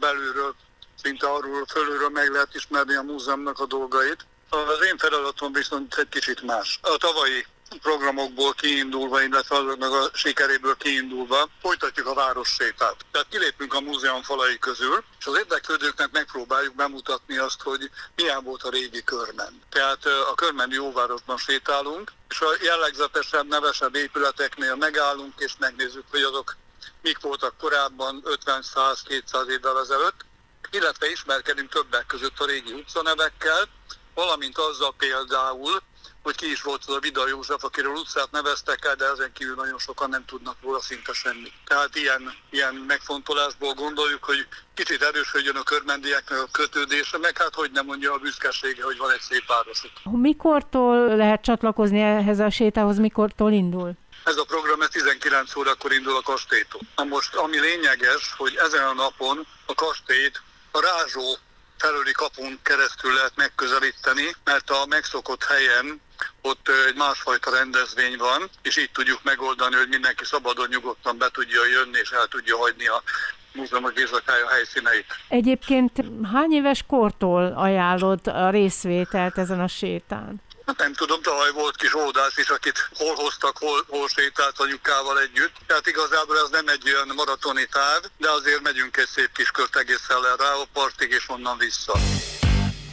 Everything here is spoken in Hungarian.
belülről, szinte arról fölülről meg lehet ismerni a múzeumnak a dolgait. Az én feladatom viszont egy kicsit más. A tavalyi programokból kiindulva, illetve azoknak a sikeréből kiindulva folytatjuk a várossétát. Tehát kilépünk a múzeum falai közül, és az érdeklődőknek megpróbáljuk bemutatni azt, hogy milyen volt a régi Körmend. Tehát a körmendi óvárosban sétálunk, és a jellegzetesebb, nevesebb épületeknél megállunk, és megnézzük, hogy azok mik voltak korábban 50, 100, 200 évvel ezelőtt, illetve ismerkedünk többek között a régi utcanevekkel, valamint azzal például, hogy ki is volt az a Vida József, akiről utcát neveztek el, de ezen kívül nagyon sokan nem tudnak róla szinte semmit. Tehát ilyen megfontolásból gondoljuk, hogy kicsit erősödjön a körmendieknek a kötődése, meg hát hogy nem mondja a büszkesége, hogy van egy szép városuk. Mikortól lehet csatlakozni ehhez a sétához, mikortól indul? Ez a program 19 órakor indul a kastélytól. Na most, ami lényeges, hogy ezen a napon a kastélyt a Rázsó felőli kapun keresztül lehet megközelíteni, mert a megszokott helyen ott egy másfajta rendezvény van, és így tudjuk megoldani, hogy mindenki szabadon, nyugodtan be tudja jönni, és el tudja hagyni a múzeumok éjszakája helyszíneit. Egyébként hány éves kortól ajánlod a részvételt ezen a sétán? Hát nem tudom, tavaly volt kis óvodás is, akit hol hoztak, hol sétált anyukával együtt. Tehát igazából ez nem egy olyan maratoni táv, de azért megyünk egy szép kis kört egészen le rá a partig és onnan vissza.